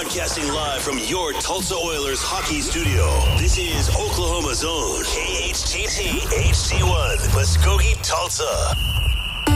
Broadcasting live from your Tulsa Oilers hockey studio. This is Oklahoma's own KHTT HD1, Muskogee, Tulsa.